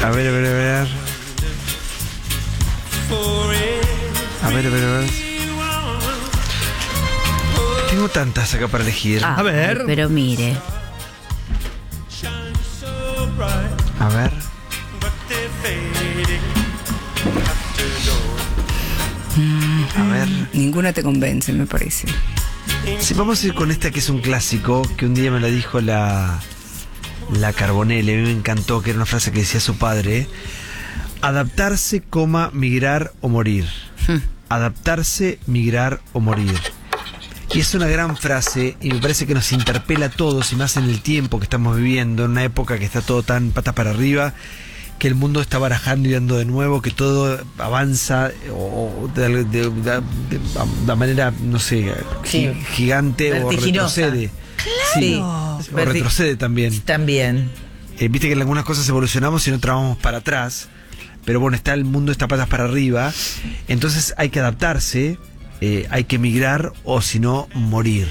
A ver. Tengo tantas acá para elegir. A ver. Pero mire. A ver. A ver. Ninguna te convence, me parece. Sí, vamos a ir con esta que es un clásico, que un día me la dijo la Carbonell, a mí me encantó, que era una frase que decía su padre: adaptarse, migrar o morir. Adaptarse, migrar o morir. Y es una gran frase y me parece que nos interpela a todos, y más en el tiempo que estamos viviendo, en una época que está todo tan patas para arriba, que el mundo está barajando y dando de nuevo, que todo avanza de manera, no sé, gigante, o retrocede. Claro. Sí, o retrocede también. También. Viste que en algunas cosas evolucionamos y en otras vamos para atrás, pero bueno, el mundo está patas para arriba, entonces hay que adaptarse, hay que migrar o si no, morir.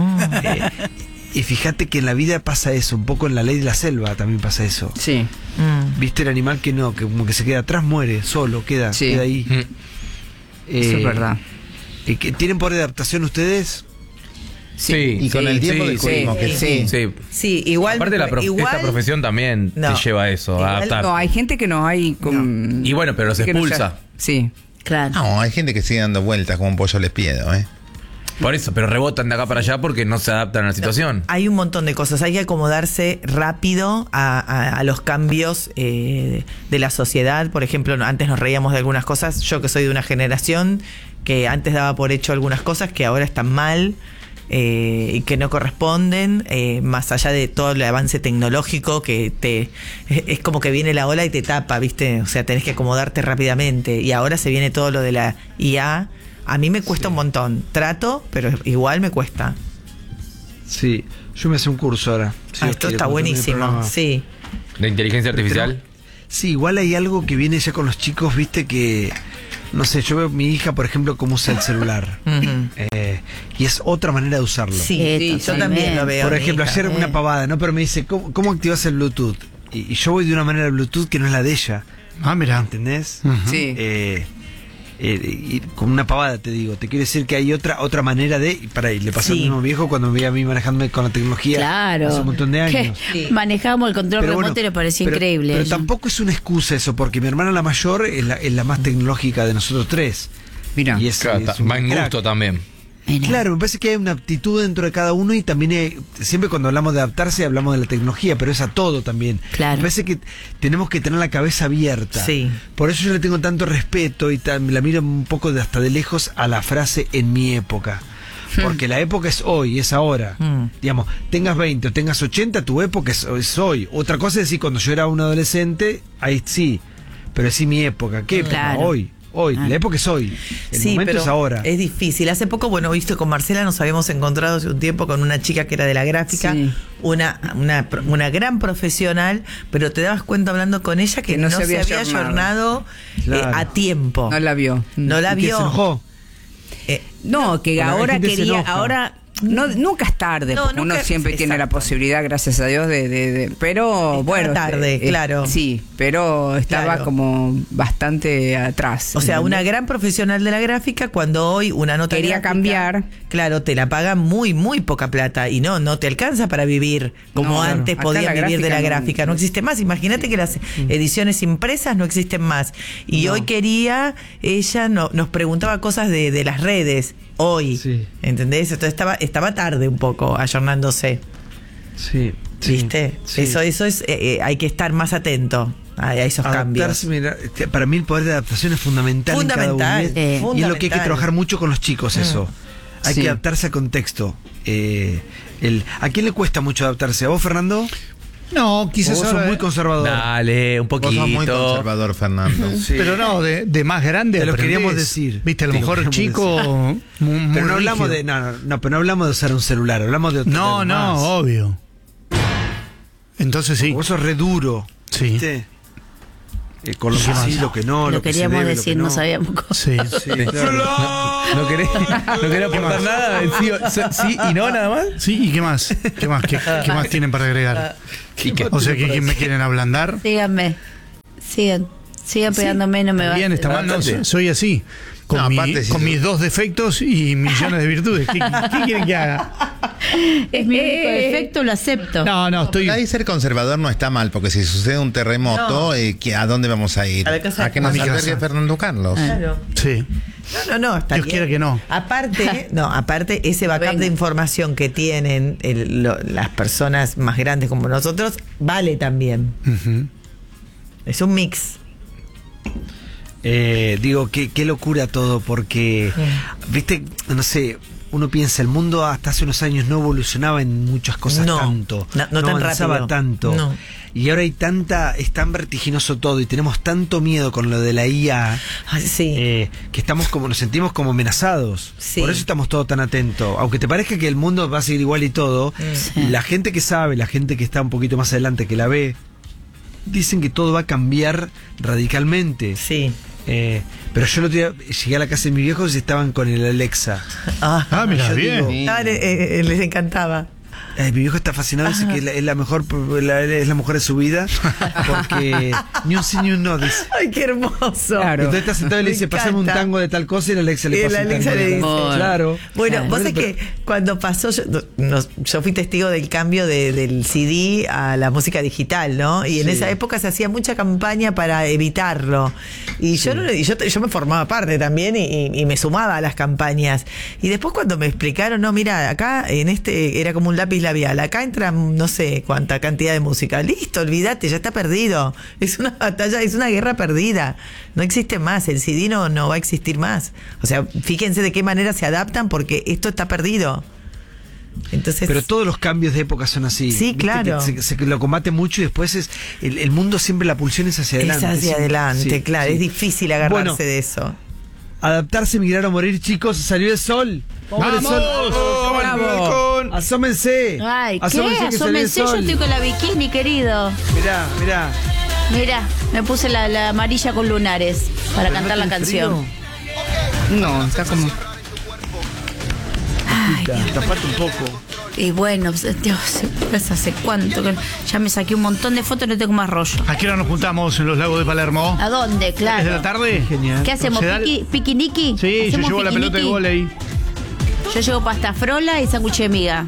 Y fíjate que en la vida pasa eso, un poco en La Ley de la Selva también pasa eso. Sí. ¿Viste el animal que no, que como que se queda atrás, muere, solo, queda ahí? Eso es verdad. ¿Tienen poder de adaptación ustedes? Sí. Y con el tiempo descubrimos que sí. Sí, igual. Aparte esta profesión también te lleva a eso, a adaptar. No, hay gente que no hay... Y bueno, pero los expulsa. Sí. Claro. No, hay gente que sigue dando vueltas como un pollo les piedo, Por eso, pero rebotan de acá para allá porque no se adaptan a la situación. Hay un montón de cosas. Hay que acomodarse rápido a los cambios de la sociedad. Por ejemplo, antes nos reíamos de algunas cosas. Yo que soy de una generación que antes daba por hecho algunas cosas que ahora están mal y que no corresponden, más allá de todo el avance tecnológico que es como que viene la ola y te tapa, ¿viste? O sea, tenés que acomodarte rápidamente. Y ahora se viene todo lo de la IA. A mí me cuesta un montón. Trato, pero igual me cuesta. Sí, yo me hice un curso ahora. Esto está buenísimo, sí. ¿De inteligencia artificial? Sí, igual hay algo que viene ya con los chicos, viste, que... No sé, yo veo a mi hija, por ejemplo, cómo usa el celular. Y es otra manera de usarlo. Sí, yo también lo veo. Por ejemplo, ayer una pavada, ¿no? Pero me dice, ¿cómo activas el Bluetooth? Y yo voy de una manera de Bluetooth que no es la de ella. Ah, mira. ¿Entendés? Sí. Y con una pavada te digo, te quiero decir que hay otra manera de... Y le pasó al mismo viejo cuando me veía a mí manejándome con la tecnología. Claro. Hace un montón de años. Manejábamos el control remoto y le parecía increíble. Pero tampoco es una excusa eso, porque mi hermana la mayor es la más tecnológica de nosotros tres. Mira. Y es Va en gusto también. Claro, me parece que hay una aptitud dentro de cada uno y también siempre cuando hablamos de adaptarse hablamos de la tecnología, pero es a todo también. Claro. Me parece que tenemos que tener la cabeza abierta. Sí. Por eso yo le tengo tanto respeto y la miro un poco hasta de lejos a la frase "en mi época". Porque la época es hoy, es ahora. Digamos, tengas 20 o tengas 80, tu época es hoy. Otra cosa es decir, cuando yo era un adolescente, ahí sí. Pero sí mi época. ¿Qué época? Hoy, la época es hoy. El momento es ahora. Es difícil. Hace poco, viste, con Marcela nos habíamos encontrado hace un tiempo con una chica que era de la gráfica, una gran profesional, pero te dabas cuenta hablando con ella que no se había ayornado a tiempo. No la vio. No la ¿Y qué, vio. se enojó? No, que ahora quería, ahora... No, nunca es tarde, porque uno siempre tiene la posibilidad, gracias a Dios, pero bueno. Tarde, claro. Sí, pero estaba como bastante atrás. O sea, una gran profesional de la gráfica, cuando hoy una nota quería gráfica, cambiar. Claro, te la pagan muy, muy poca plata y no te alcanza para vivir como antes podían vivir de la gráfica. No existe más. Imagínate que las ediciones impresas no existen más. Y hoy ella nos preguntaba cosas de las redes. Hoy, ¿entendés? Entonces estaba tarde un poco ayornándose. Sí. ¿Viste? Sí. Eso es, hay que estar más atento a esos cambios. Mira, para mí el poder de adaptación es fundamental en cada uno. Y es lo que hay que trabajar mucho con los chicos, eso. Hay que adaptarse al contexto. ¿A quién le cuesta mucho adaptarse? ¿A vos, Fernando? No, quizás vos sos muy conservador. Dale, un poquito. Vos sos muy conservador, Fernando. Sí. Pero no, de más grande. Te lo aprendés. queríamos decir. Viste, a lo mejor chico. Muy pero no hablamos rígido. pero no hablamos de usar un celular, hablamos de otro. No, obvio. Entonces sí. Vos sos re duro. Sí. ¿Viste? Con lo que sí, lo que no, lo que queríamos se debe, decir, lo que no sabíamos cómo. Sí. Claro. ¿No querés aportar nada? Sí y no, nada más. Sí, ¿y qué más? ¿Qué más tienen para agregar? O sea, ¿que me quieren ablandar? Díganme. Sigan pegándome, no me va. Bien, está mal, no, soy así. Con mis 2 defectos y millones de virtudes. ¿Qué quieren que haga? Es mi único defecto, lo acepto. No, estoy... Ahí ser conservador no está mal, porque si sucede un terremoto, ¿a dónde vamos a ir? ¿A que nos albergue Fernando Carlos? Claro. Sí. No, está Dios bien. quiera que no. Aparte ese backup de información que tienen las personas más grandes como nosotros, vale también. Uh-huh. Es un mix. Digo, qué locura todo, porque, viste, no sé, uno piensa, el mundo hasta hace unos años no evolucionaba en muchas cosas tanto. No tan avanzaba rápido. tanto. No. Y ahora es tan vertiginoso todo y tenemos tanto miedo con lo de la IA que nos sentimos como amenazados. Sí. Por eso estamos todos tan atentos. Aunque te parezca que el mundo va a seguir igual y todo, la gente que sabe, la gente que está un poquito más adelante, que la ve, dicen que todo va a cambiar radicalmente. Sí. Pero yo el otro día llegué a la casa de mis viejos y estaban con el Alexa. Mira, yo bien. digo, Les encantaba. Mi viejo está fascinado, dice que es la mejor de su vida, porque ni un sí ni un no, dice. Ay, qué hermoso. Claro. Entonces está sentado y le dice, pasame un tango de tal cosa, y el Alexa le pasa un tango le de dice. tal. Claro. Bueno, vos sabés que cuando pasó, yo fui testigo del cambio del CD a la música digital, ¿no? Y en esa época se hacía mucha campaña para evitarlo. Y yo me formaba parte también y me sumaba a las campañas. Y después cuando me explicaron, no, mira, acá en era como un lápiz labial, acá entra no sé cuánta cantidad de música, listo, olvídate, ya está perdido, es una batalla, es una guerra perdida, no existe más, el CD no va a existir más, o sea, fíjense de qué manera se adaptan porque esto está perdido. Entonces, pero todos los cambios de época son así. Sí, ¿viste? claro. Se lo combate mucho y después el mundo siempre, la pulsión es hacia adelante. Es hacia adelante, sí, claro, sí. es difícil agarrarse de eso. Adaptarse, migrar o morir, chicos, salió el sol. ¡Vamos! El sol. ¡Bravo! Asómense. Ay, ¿qué? que salió el Asómense, yo sol. estoy con la bikini, querido. Mirá. Mira, me puse la amarilla con lunares para Pero cantar no la tenés canción. frío. No, está como... Ay, Dios. Tapate un poco. Y bueno, Dios, hace cuánto que ya me saqué un montón de fotos y no tengo más rollo. ¿A qué hora nos juntamos en los lagos de Palermo? ¿A dónde? ¿Es de Claro. la tarde? Genial. ¿Qué hacemos? ¿Se da- ¿Piquiniqui? Sí, yo ¿Hacemos llevo la pelota de piquiniqui? vóley. Yo llevo pasta frola y sándwich de miga.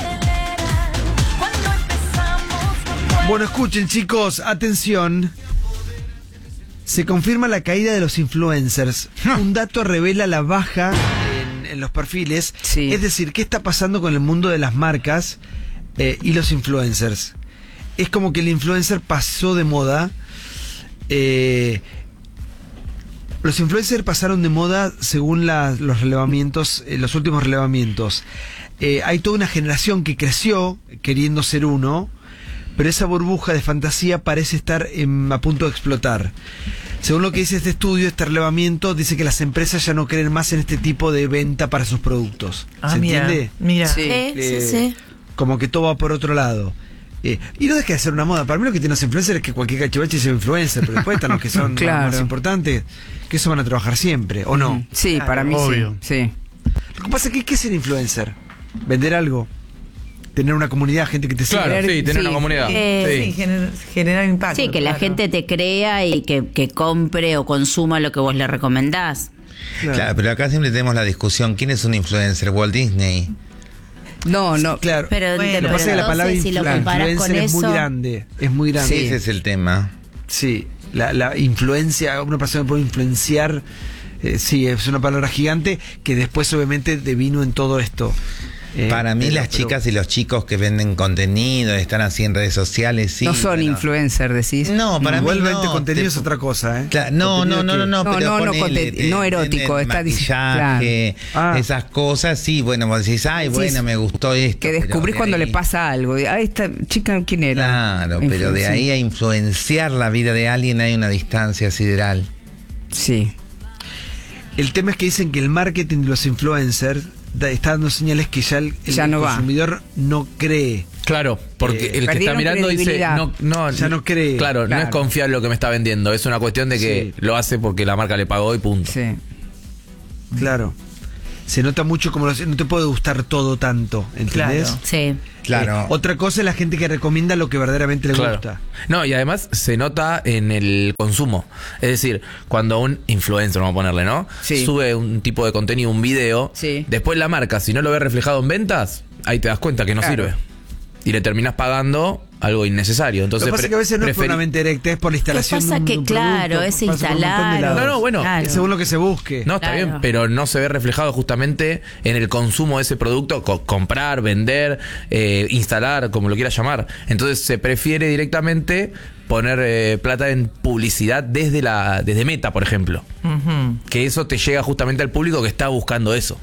Bueno, escuchen, chicos, atención. Se confirma la caída de los influencers. Un dato revela la baja en los perfiles. Sí. Es decir, ¿qué está pasando con el mundo de las marcas y los influencers? Es como que el influencer pasó de moda. Los influencers pasaron de moda según los relevamientos, los últimos relevamientos. Hay toda una generación que creció queriendo ser uno, pero esa burbuja de fantasía parece estar a punto de explotar. Según lo que dice este estudio, este relevamiento dice que las empresas ya no creen más en este tipo de venta para sus productos. ¿Se entiende? Mira. Sí. Sí. Como que todo va por otro lado. Y no deja de ser una moda. Para mí lo que tienen los influencers es que cualquier cachivache sea influencer, pero después están los que son Claro. más importantes, que eso van a trabajar siempre, ¿o no? Sí, para mí Obvio. sí. Lo que pasa es que ¿qué es ser influencer? ¿Vender algo? ¿Tener una comunidad, gente que te siga? Claro, sí, tener Sí. una comunidad. Sí, generar impacto. Sí, que la claro. gente te crea y que compre o consuma lo que vos le recomendás. Claro, pero acá siempre tenemos la discusión, ¿quién es un influencer? Walt Disney. No, no. Claro. Pero, Bueno, Lo que pero pasa es que la palabra entonces, si lo comparás con influencer es muy eso... grande. Es muy grande. Sí, ese es el tema. Sí, la influencia, una persona puede influenciar, sí, es una palabra gigante que después obviamente devino en todo esto. Para mí las pero- chicas y los chicos que venden contenido, están así en redes sociales, sí. no son bueno. influencers, decís. No, para mí Igualmente no. contenido es otra cosa, ¿eh? Claro, no, Contenido no, que- pero no, ponele, no erótico, el está maquillaje, claro. esas cosas, sí, bueno, vos decís, ay, Sí, bueno, sí. me gustó esto. Que pero descubrís de cuando ahí- le pasa algo. Ah, esta chica, ¿quién era? Claro, pero de ahí a influenciar la vida de alguien hay una distancia sideral. Sí. El tema es que dicen que el marketing de los influencers está dando señales que ya el Ya no va. consumidor no cree. Claro, porque el que está Perdieron mirando dice, credibilidad. Ya no cree. Claro, no es Claro. confiar en lo que me está vendiendo, es una cuestión de que Sí. lo hace porque la marca le pagó y punto. Sí. Claro. se nota mucho como no te puede gustar todo tanto, ¿entendés? Claro. Sí. Claro. Otra cosa es la gente que recomienda lo que verdaderamente le gusta. No, y además se nota en el consumo. Es decir, cuando un influencer, vamos a ponerle, ¿no? Sí. Sube un tipo de contenido, un video, sí. Después la marca, si no lo ve reflejado en ventas, ahí te das cuenta que no sirve. Y le terminás pagando algo innecesario. Entonces, lo que pasa es que a veces no es por una venta directa, es por la instalación. Lo que pasa que, claro, es instalar. No, bueno. Claro. Según lo que se busque. No, está bien, pero no se ve reflejado justamente en el consumo de ese producto, comprar, vender, instalar, como lo quieras llamar. Entonces se prefiere directamente poner plata en publicidad desde Meta, por ejemplo. Que eso te llega justamente al público que está buscando eso.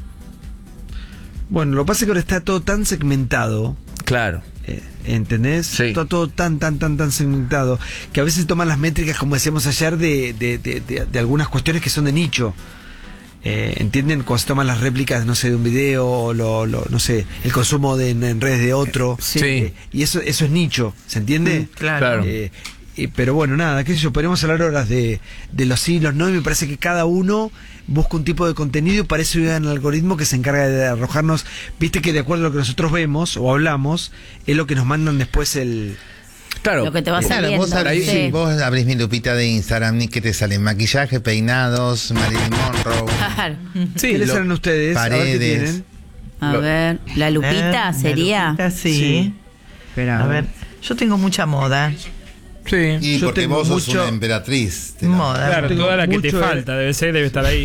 Bueno, lo que pasa es que ahora está todo tan segmentado. Claro. ¿Entendés? Sí. Está todo tan segmentado que a veces toman las métricas, como decíamos ayer, de algunas cuestiones que son de nicho. ¿Entienden? Cuando se toman las réplicas, no sé, de un video o no sé, el consumo en redes de otro. Sí. Y eso es nicho, ¿se entiende? Claro. Pero bueno, nada, qué sé yo, podríamos hablar horas de los sí y los no, y me parece que cada uno busca un tipo de contenido y para eso hay un algoritmo que se encarga de arrojarnos, viste que de acuerdo a lo que nosotros vemos o hablamos, es lo que nos mandan después Claro. Lo que te va saliendo. Vos abrís mi lupita de Instagram y que te salen maquillaje, peinados, Marilyn Monroe. Claro. ¿Qué les salen ustedes? Paredes. A ver qué tienen. A ver, la lupita sería. La lupita, sí. Espera, A ver, yo tengo mucha moda. Sí. Y Yo porque tengo vos sos mucho- una emperatriz. Moda. Claro, tengo toda la que te mucho falta, debe estar ahí.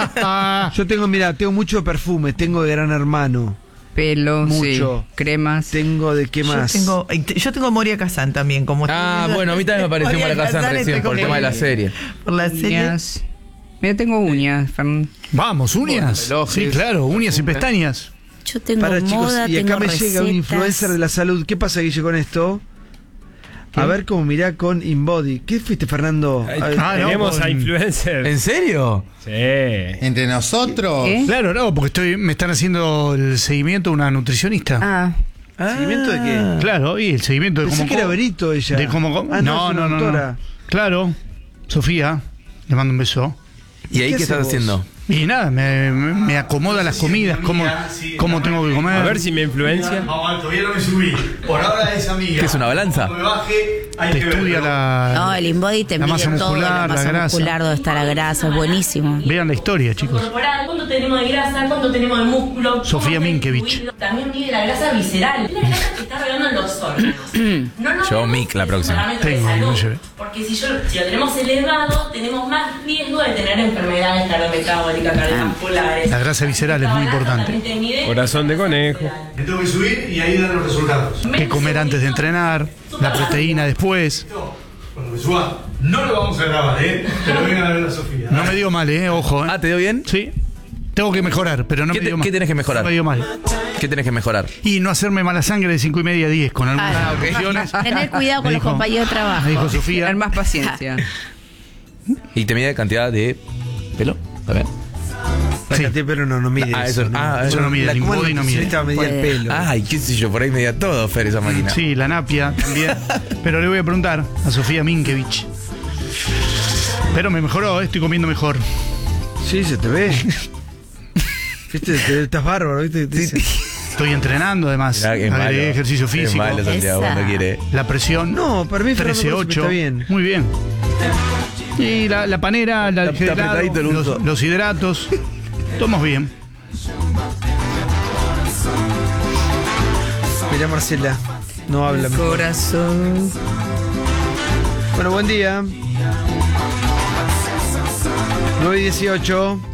Yo tengo mucho perfume, tengo de Gran Hermano, pelo, mucho. sí, cremas. Tengo de qué más. Yo tengo Moria Kazan también, como Bueno, a mí también me pareció Moria Moria Kazan Kazan recién está por el como tema de la serie. por la serie. Uñas. Mira, tengo uñas, Fernando. Vamos, uñas. relojes. Sí, claro, uñas y pestañas. Yo tengo Para chicos, moda, y acá tengo me recetas. llega un influencer de la salud. ¿Qué pasa, Guille, con esto? A ver cómo mirá con InBody. ¿Qué fuiste, Fernando? Tenemos con- a influencers. ¿En serio? Sí. Entre nosotros. ¿Qué? Claro, no, porque me están haciendo el seguimiento de una nutricionista. ¿Seguimiento de qué? Claro, y el seguimiento de Pensé cómo que era Berito ella. de cómo Ah, no, es una no. doctora. Claro, Sofía, le mando un beso. ¿Y ahí ¿Qué qué estás haces vos? haciendo? Y nada, me acomoda las comidas, cómo tengo que comer. A ver si me influencia. Todavía no me subí. Por ahora es amiga. ¿Qué es una balanza? Te estudia la. No, el InBody te la mide masa todo, muscular, la masa la grasa. muscular, dónde está la grasa, es buenísimo. Vean la historia, chicos. Corporal, cuánto tenemos de grasa, cuánto tenemos de músculo. Sofía cómo está Minkevich. distribuido. También mide la grasa visceral. La grasa que está regando en los órganos. No nos Yo, vemos Mick, la ese próxima. parámetro de Tengo, salud, no llevé. porque si lo tenemos elevado, tenemos más riesgo de tener enfermedades cardiometabólicas, cardiovasculares. La grasa visceral es muy importante. También te mide Corazón de conejo. Me tengo que subir y ahí dan los resultados. ¿Qué comer antes de entrenar? La proteína después. Cuando me suba, no lo vamos a grabar, pero vengan a ver a Sofía. No me dio mal, ojo. ¿te dio bien? Sí. Tengo que mejorar, pero no me dio mal. ¿Qué tenés que mejorar? No me dio mal. ¿Qué tenés que mejorar? Y no hacerme mala sangre de 5:30 a 10 con algunas cuestiones. Tener cuidado con Me los dijo- compañeros de trabajo. Me dijo Sofía. Tener más paciencia. ¿Y te mide cantidad de pelo? ¿Está bien? La cantidad de pelo no mide Ah, eso. eso- eso no mide, el ¿Cómo InBody no mide. nutricionista medía el Puede. pelo? Ay, qué sé yo, por ahí medía todo, Fer, esa máquina. Sí, la napia también. Pero le voy a preguntar a Sofía Minkevich. Pero me mejoró, estoy comiendo mejor. Sí, se te ve. Viste, estás bárbaro, ¿viste? Estoy entrenando además. Mirá, qué malo. Agregué ejercicio Qué físico. malo, Santiago, Esa. cuando quiere. La presión. No, para mí Fernando 13-8. está bien. Muy bien. Y la panera, la Está apretadito el uso. los hidratos. Tomamos bien. Mirá, Marcela. No habla. mejor. Corazón. Bueno, buen día. 9:18.